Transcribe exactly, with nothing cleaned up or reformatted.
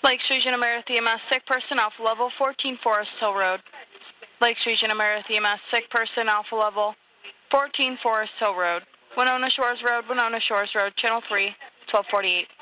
Lakes Region Amerithema, sick person, Alpha Level, fourteen Forest Hill Road. Lakes Region Amerithema, sick person, Alpha Level, fourteen Forest Hill Road. Winona Shores Road, Winona Shores Road, Channel three, twelve forty-eight.